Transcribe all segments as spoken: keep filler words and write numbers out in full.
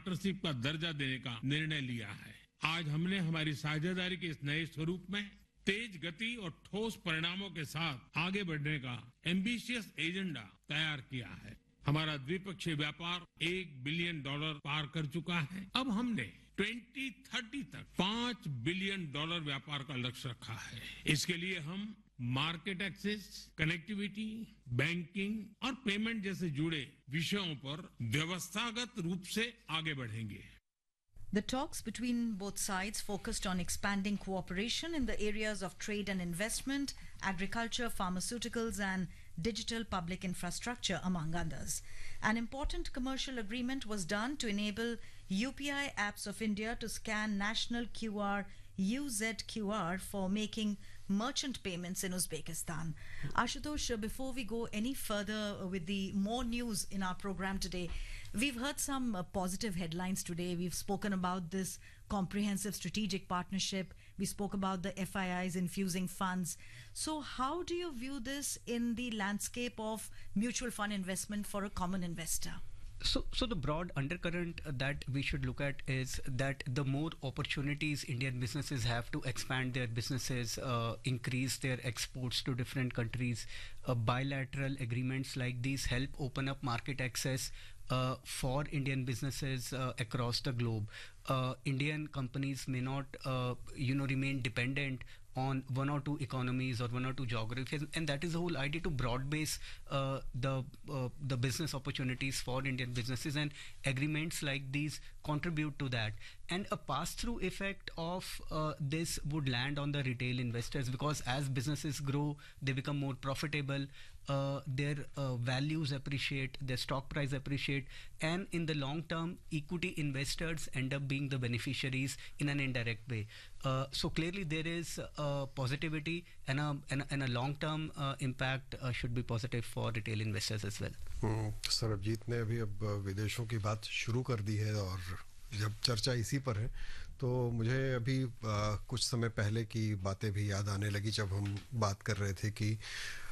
Partnership का दर्जा देने का निर्णय लिया है। आज हमने हमारी साझेदारी के इस नए स्वरूप में तेज गति और ठोस परिणामों के साथ आगे बढ़ने का एम्बिशियस एजेंडा तैयार किया है। हमारा द्विपक्षीय व्यापार एक बिलियन डॉलर पार कर चुका है। अब हमने ट्वेंटी थर्टी तक पांच बिलियन डॉलर व्यापार का लक्ष्य रखा है। इसके लिए हम मार्केट एक्सेस, कनेक्टिविटी, बैंकिंग और पेमेंट जैसे जुड़े विषयों पर व्यवस्थागत रूप से आगे बढ़ेंगे। The talks between both sides focused on expanding cooperation in the areas of trade and investment, agriculture, pharmaceuticals, and digital public infrastructure, among others. An important commercial agreement was done to enable U P I apps of India to scan national Q R U Z Q R for making merchant payments in Uzbekistan. Ashutosh, before we go any further with the more news in our program today, we've heard some uh, positive headlines today. We've spoken about this comprehensive strategic partnership. We spoke about the F I Is infusing funds. So how do you view this in the landscape of mutual fund investment for a common investor? So, so the broad undercurrent that we should look at is that the more opportunities Indian businesses have to expand their businesses, uh, increase their exports to different countries, uh, bilateral agreements like these help open up market access uh, for Indian businesses uh, across the globe. Uh, Indian companies may not, uh, you know, remain dependent on one or two economies or one or two geographies, and that is the whole idea, to broad base uh, the uh, the business opportunities for Indian businesses, and agreements like these contribute to that. And a pass-through effect of uh, this would land on the retail investors, because as businesses grow, they become more profitable, uh, their uh, values appreciate, their stock price appreciate, and in the long term, equity investors end up being the beneficiaries in an indirect way. Uh, so clearly there is uh, positivity, and a, and a, and a long-term uh, impact uh, should be positive for retail investors as well. Hmm, Sarabjit ने अभी अब विदेशों की बात शुरू कर दी है, और जब चर्चा इसी पर है तो मुझे अभी आ, कुछ समय पहले की बातें भी याद आने लगी, जब हम बात कर रहे थे कि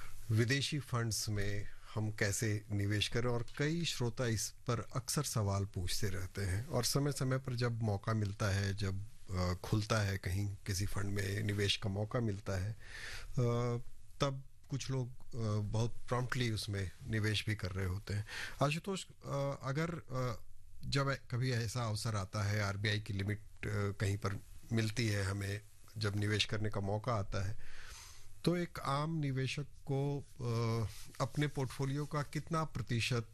विदेशी फंड्स में हम कैसे निवेश करें, और कई श्रोता इस पर अक्सर सवाल पूछते रहते हैं, और समय समय पर जब मौका मिलता है, जब आ, खुलता है कहीं किसी फंड में निवेश का मौका मिलता है, आ, तब कुछ लोग आ, बहुत प्रॉम्प्टली उसमें निवेश भी कर रहे होते हैं। आशुतोष, अगर आ, जब कभी ऐसा अवसर आता है, आरबीआई की लिमिट कहीं पर मिलती है हमें, जब निवेश करने का मौका आता है, तो एक आम निवेशक को अपने पोर्टफोलियो का कितना प्रतिशत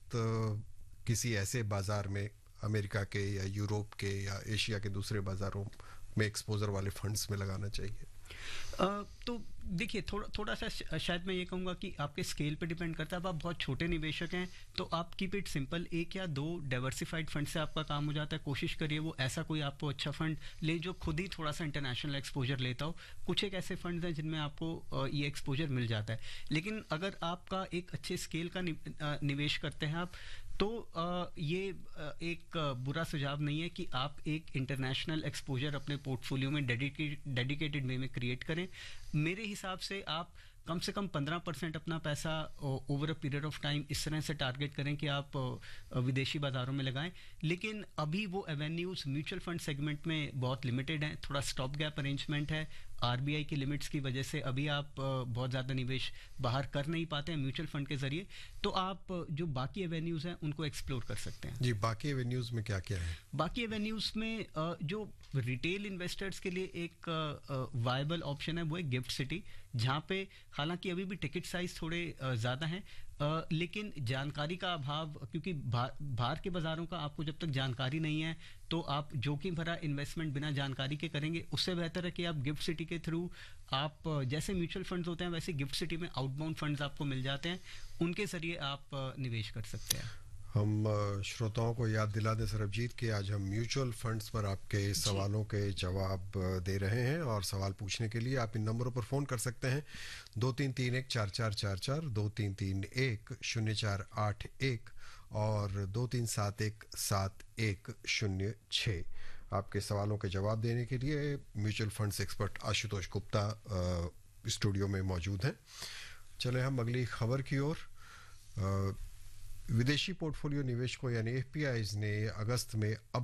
किसी ऐसे बाजार में, अमेरिका के या यूरोप के या एशिया के दूसरे बाजारों में एक्सपोजर वाले फंड्स में लगाना चाहिए? Uh, तो देखिए, थोड़ा थोड़ा सा शायद मैं ये कहूँगा कि आपके स्केल पे डिपेंड करता है। अब आप बहुत छोटे निवेशक हैं तो आप कीप इट सिंपल, एक या दो डाइवर्सिफाइड फंड से आपका काम हो जाता है। कोशिश करिए वो ऐसा कोई आपको अच्छा फंड ले जो खुद ही थोड़ा सा इंटरनेशनल एक्सपोजर लेता हो। कुछ एक ऐसे फंड्स हैं जिनमें आपको ये एक्सपोजर मिल जाता है, लेकिन अगर आपका एक अच्छे स्केल का नि, निवेश करते हैं आप, तो आ, ये आ, एक आ, बुरा सुझाव नहीं है कि आप एक इंटरनेशनल एक्सपोजर अपने पोर्टफोलियो में डेडिकेटेड वे में क्रिएट करें। मेरे हिसाब से आप कम से कम पंद्रह परसेंट अपना पैसा over a period of time इस तरह से टारगेट करें कि आप विदेशी बाज़ारों में लगाएं। लेकिन अभी वो एवेन्यूज़ म्यूचुअल फंड सेगमेंट में बहुत लिमिटेड हैं, थोड़ा स्टॉप गैप अरेंजमेंट है। आरबीआई की लिमिट्स की वजह से अभी आप बहुत ज़्यादा निवेश बाहर कर नहीं पाते हैं म्यूचुअल फंड के ज़रिए, तो आप जो बाकी एवेन्यूज़ हैं उनको एक्सप्लोर कर सकते हैं। जी, बाकी एवेन्यूज़ में क्या क्या है? बाकी एवेन्यूज़ में जो रिटेल इन्वेस्टर्स के लिए एक वायबल ऑप्शन है वो है गिफ्ट सिटी, जहाँ पे हालांकि अभी भी टिकट साइज थोड़े ज़्यादा हैं, Uh, लेकिन जानकारी का अभाव, क्योंकि बाहर के बाज़ारों का आपको जब तक जानकारी नहीं है तो आप जोखिम भरा इन्वेस्टमेंट बिना जानकारी के करेंगे। उससे बेहतर है कि आप गिफ्ट सिटी के थ्रू, आप जैसे म्यूचुअल फंड्स होते हैं वैसे गिफ्ट सिटी में आउटबाउंड फंड्स आपको मिल जाते हैं, उनके ज़रिए आप निवेश कर सकते हैं। हम श्रोताओं को याद दिला दें सरबजीत कि आज हम म्यूचुअल फंड्स पर आपके सवालों के जवाब दे रहे हैं, और सवाल पूछने के लिए आप इन नंबरों पर फ़ोन कर सकते हैं, दो तीन तीन एक चार चार चार चार, दो तीन तीन एक शून्य चार आठ एक और दो तीन सात एक सात एक शून्य छः। आपके सवालों के जवाब देने के लिए mutual funds expert Ashutosh Gupta studio में मौजूद हैं। चले हम अगली खबर की ओर। विदेशी पोर्टफोलियो निवेशकों यानी एफपीआईज ने अगस्त में अब